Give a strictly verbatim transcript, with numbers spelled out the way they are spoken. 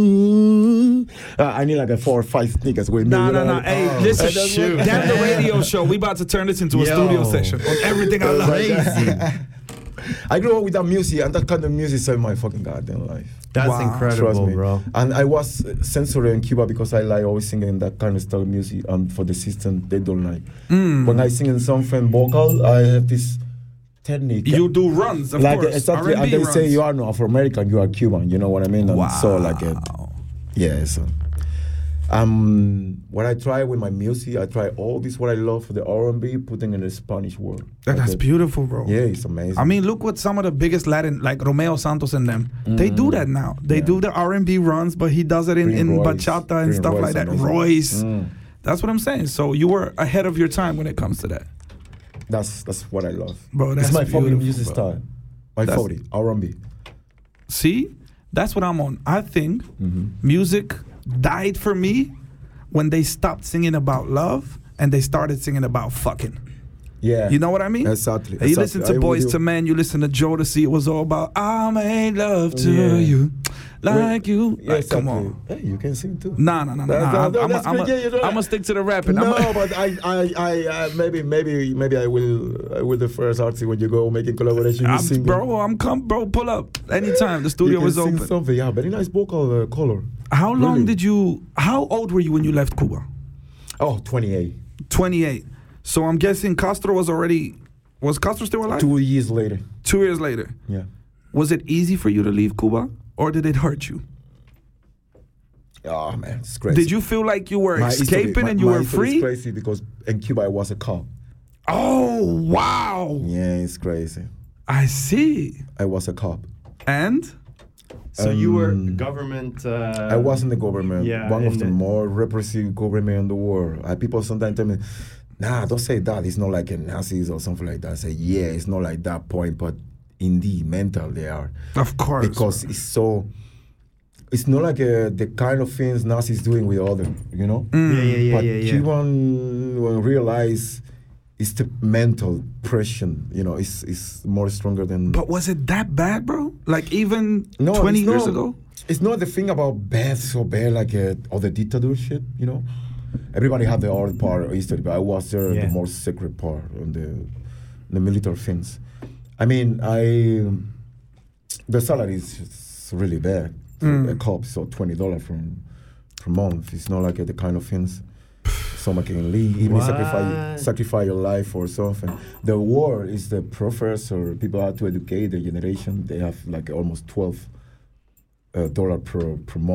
Uh, I need like a four or five sneakers with me. Nah, you nah, know? nah. Hey, Oh. listen, And that's shoot. what- Damn the radio show. We about to turn this into a Yo. studio session on everything I love. I grew up with that music, and that kind of music saved my fucking goddamn life. That's Wow. incredible, Trust me, bro. And I was censored in Cuba because I like always singing that kind of style of music, and for the system they don't like. Mm. When I sing in something vocal, I have this technique. You do runs, of like course. exactly, R and and B they say runs. you are not Afro-American, you are Cuban. You know what I mean? And Wow. so like it, yeah. So, um, what I try with my music, I try all this what I love for the R and B, putting in the Spanish word. That- That's Like it. beautiful, bro. Yeah, it's amazing. I mean, look what some of the biggest Latin, like Romeo Santos and them, they do that now. They Yeah. do the R and B runs, but he does it in, Green in Royce. bachata and Green stuff Royce like that. amazing. Royce. Mm. That's what I'm saying. So you were ahead of your time when it comes to that. That's that's what I love. Bro, that's it's my favorite beautiful, music bro. style. My That's- favorite R and B. See? That's what I'm on. I think Mm-hmm. music died for me when they stopped singing about love and they started singing about fucking. Yeah, You know what I mean? Exactly. And you exactly. listen I to would Boys do- to Men, you listen to Jodeci, it was all about I made love to Yeah. you, like you. Yeah, Like, come exactly. on. Hey, you can sing too. Nah, nah, nah, nah. That- nah. that- I'm, that- I'm, that's I'm, good. Yeah, you know I'm that. gonna stick to the rapping. No, I'm a, but I, I, I, I, maybe, maybe, maybe I will, I will the first artist when you go making collaboration. You I'm, sing, bro, I'm come, bro. Pull up anytime. The you studio can is sing open. something. Yeah, very nice vocal uh, color. How long Really? did you? How old were you when you left Cuba? Oh, twenty-eight. twenty-eight. So I'm guessing Castro was already. Was Castro still alive? Two years later. Two years later. Yeah. Was it easy for you to leave Cuba, or did it hurt you? Oh man, it's crazy. Did you feel like you were My history- escaping my- and you my were history is free? crazy because in Cuba I was a cop. Oh wow! Yeah, it's crazy. I see. I was a cop. And So you were Um, government. Uh, I was in the government, yeah, one of in the the- more repressive government in the world. Uh, people sometimes tell me, nah, don't say that. It's not like a Nazis or something like that. I say, yeah, it's not like that point, but indeed, mental they are. of course, Because it's so, it's not like uh, the kind of things Nazis doing with other, you know? Yeah, yeah, yeah, but yeah, yeah. Cuban will realize it's the mental pressure, you know, it's, it's more stronger than... But was it that bad, bro? Like even No, twenty it's years not- ago? It's not the thing about bad, so bad, like uh, all the dictator shit, you know? Everybody had the other part of history, but I was there, Yeah. the more secret part, on the, the military things. I mean, I... The salary is just really bad. For Mm. a cop, so twenty dollars from per month. It's not like uh, the kind of things someone can leave, even What? sacrifice, sacrifice your life for something. The war is the professor, people have to educate the generation. They have like almost twelve uh, dollar per, per month.